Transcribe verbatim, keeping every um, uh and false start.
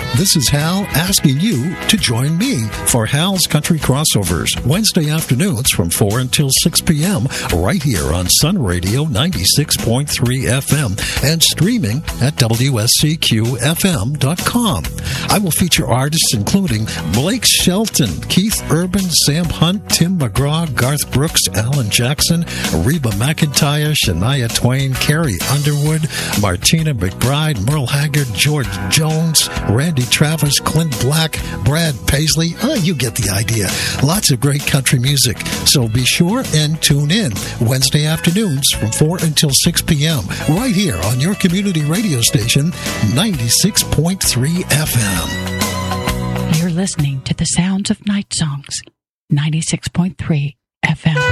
This is Hal asking you to join me for Hal's Country Crossovers, Wednesday afternoons from four until six p.m. right here on Sun Radio ninety-six point three F M and streaming at W S C Q F M dot com. I will feature artists including Blake Shelton, Keith Urban, Sam Hunt, Tim McGraw, Garth Brooks, Alan Jackson, Reba McEntire, Shania Twain, Carrie Underwood, Martina McBride, Merle Haggard, George Jones, Randy Travis, Clint Black, Brad Paisley. Oh, you get the idea. Lots of great country music. So be sure and tune in Wednesday afternoons from four until six p.m. right here on your community radio station, ninety-six point three F M. You're listening to the sounds of night songs, ninety-six point three F M.